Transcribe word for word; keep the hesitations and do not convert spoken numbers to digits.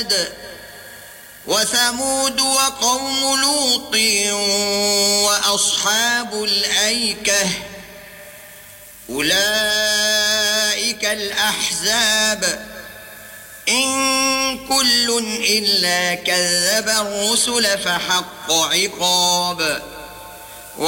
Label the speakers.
Speaker 1: وعاد وثمود وقوم لوط وأصحاب الأيكة أولئك الأحزاب إن كل إلا كذب الرسل فحق عقاب